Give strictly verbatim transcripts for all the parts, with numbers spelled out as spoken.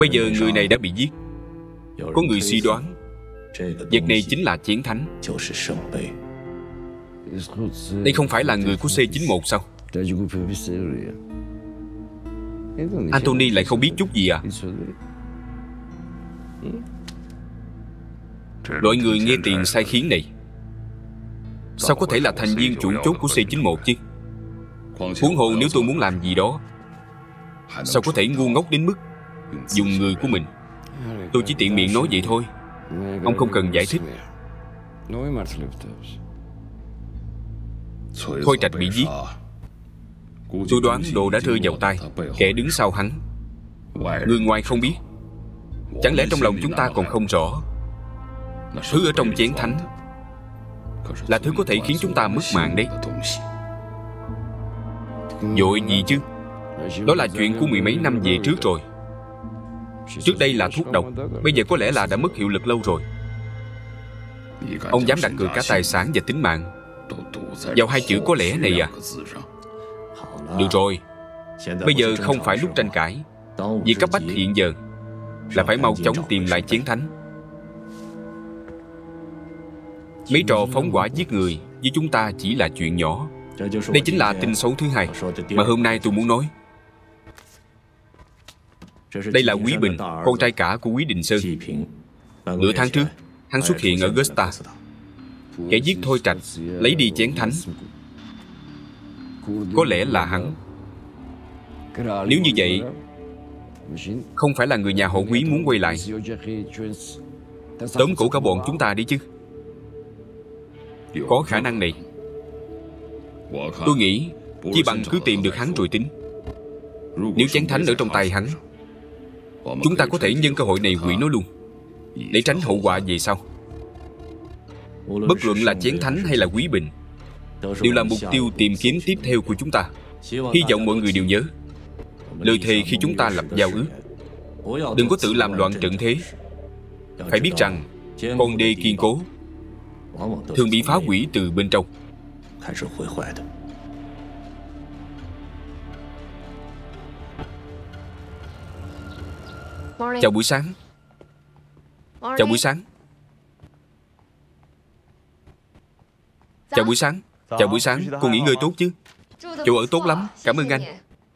Bây giờ người này đã bị giết. Có người suy đoán vật này chính là chén thánh. Đây không phải là người của C chín một sao? Anthony lại không biết chút gì à? Loại người nghe tiền sai khiến này sao có thể là thành viên chủ chốt của C chín một chứ? Huống hồ nếu tôi muốn làm gì đó, sao có thể ngu ngốc đến mức dùng người của mình? Tôi chỉ tiện miệng nói vậy thôi. Ông không cần giải thích. Thôi Trạch bị giết, tôi đoán đồ đã rơi vào tay kẻ đứng sau hắn. Người ngoài không biết. Chẳng lẽ trong lòng chúng ta còn không rõ thứ ở trong chén thánh là thứ có thể khiến chúng ta mất mạng đấy? Vội gì chứ? Đó là chuyện của mười mấy năm về trước rồi. Trước đây là thuốc độc, bây giờ có lẽ là đã mất hiệu lực lâu rồi. Ông dám đặt cược cả tài sản và tính mạng vào hai chữ có lẽ này à? Được rồi, bây giờ không phải lúc tranh cãi. Việc cấp bách hiện giờ là phải mau chóng tìm lại chén thánh. Mấy trò phóng hỏa giết người với chúng ta chỉ là chuyện nhỏ. Đây chính là tin xấu thứ hai mà hôm nay tôi muốn nói. Đây là Quý Bình, con trai cả của Quý Đình Sơn. Nửa tháng trước, hắn xuất hiện ở Gusta. Kẻ giết Thôi Trạch lấy đi chén thánh có lẽ là hắn. Nếu như vậy, không phải là người nhà họ Quý muốn quay lại tóm cổ cả bọn chúng ta đi chứ? Có khả năng này. Tôi nghĩ chỉ bằng cứ tìm được hắn rồi tính. Nếu chén thánh ở trong tay hắn, chúng ta có thể nhân cơ hội này hủy nó luôn, để tránh hậu quả về sau. Bất luận là chén thánh hay là Quý Bình đều là mục tiêu tìm kiếm tiếp theo của chúng ta. Hy vọng mọi người đều nhớ lời thề khi chúng ta lập giao ước. Đừng có tự làm loạn trận thế. Phải biết rằng con đê kiên cố thường bị phá hủy từ bên trong. Chào buổi sáng. Chào buổi sáng. Chào buổi sáng. Chào buổi sáng. Cô nghỉ ngơi tốt chứ? Chỗ ở tốt lắm. Cảm ơn anh.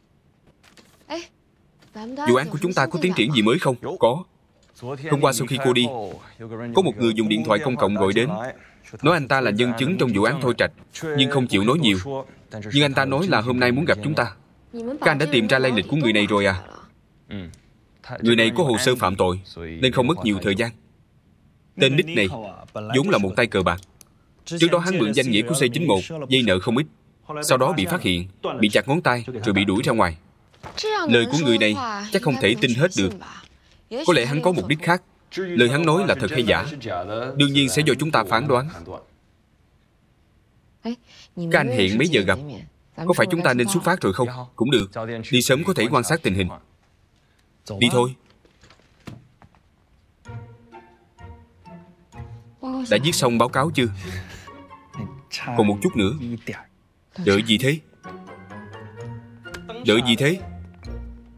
Vụ án của chúng ta có tiến triển gì mới không? Có. Hôm qua sau khi cô đi, có một người dùng điện thoại công cộng gọi đến, nói anh ta là nhân chứng trong vụ án Thôi Trạch, nhưng không chịu nói nhiều. Nhưng anh ta nói là hôm nay muốn gặp chúng ta. Các anh đã tìm ra lai lịch của người này rồi à? Người này có hồ sơ phạm tội nên không mất nhiều thời gian. Tên Nick này vốn là một tay cờ bạc. Trước đó hắn mượn danh nghĩa của C chín một dây nợ không ít. Sau đó bị phát hiện, bị chặt ngón tay rồi bị đuổi ra ngoài. Lời của người này chắc không thể tin hết được. Có lẽ hắn có mục đích khác. Lời hắn nói là thật hay giả, đương nhiên sẽ do chúng ta phán đoán. Các anh hẹn mấy giờ gặp? Có phải chúng ta nên xuất phát rồi không? Cũng được. Đi sớm có thể quan sát tình hình. Đi thôi. Đã viết xong báo cáo chưa? Còn một chút nữa. Đợi gì thế? Đợi gì thế?